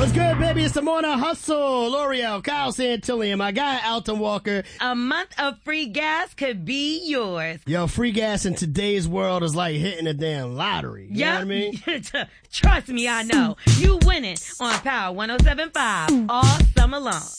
What's good, baby? It's the Morning Hustle. L'Oreal, Kyle Santillion, my guy, Alton Walker. A month of free gas could be yours. Yo, free gas in today's world is like hitting a damn lottery. You know what I mean? Trust me, I know. You win it on Power 107.5 all summer long.